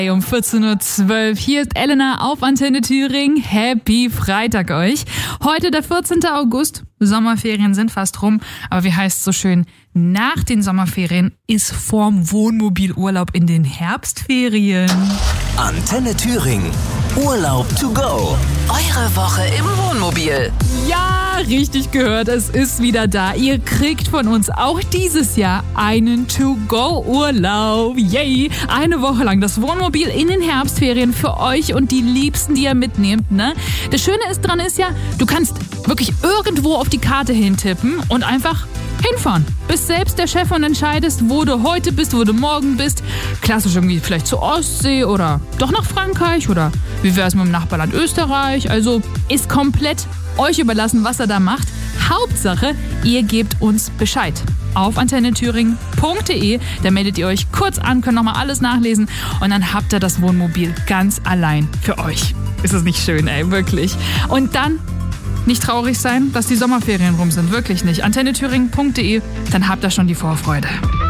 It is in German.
Um 14.12 Uhr. Hier ist Elena auf Antenne Thüringen. Happy Freitag euch. Heute der 14. August. Sommerferien sind fast rum. Aber wie heißt es so schön? Nach den Sommerferien ist vorm Wohnmobilurlaub in den Herbstferien. Antenne Thüringen. Urlaub to go. Eure Woche im Wohnmobil. Ja, richtig gehört. Es ist wieder da. Ihr kriegt von uns auch dieses Jahr einen To-Go-Urlaub. Yay! Eine Woche lang das Wohnmobil in den Herbstferien für euch und die Liebsten, die ihr mitnehmt. Ne? Das Schöne dran ist ja, du kannst wirklich irgendwo auf die Karte hintippen und einfach hinfahren. Bist selbst der Chef und entscheidest, wo du heute bist, wo du morgen bist. Klassisch irgendwie vielleicht zur Ostsee oder doch nach Frankreich oder wie wär's mit dem Nachbarland Österreich. Also ist komplett euch überlassen, was er da macht. Hauptsache, ihr gebt uns Bescheid. Auf antennethüringen.de, da meldet ihr euch kurz an, könnt nochmal alles nachlesen und dann habt ihr das Wohnmobil ganz allein für euch. Ist das nicht schön, ey, wirklich. Und dann nicht traurig sein, dass die Sommerferien rum sind, wirklich nicht. antennethüringen.de, dann habt ihr schon die Vorfreude.